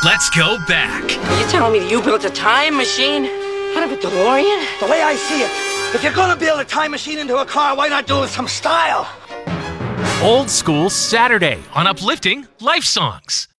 Let's go back. Are you telling me that you built a time machine out of a DeLorean? The way I see it, if you're gonna build a time machine into a car, why not do it with some style? Old School Saturday on Uplifting Life Songs.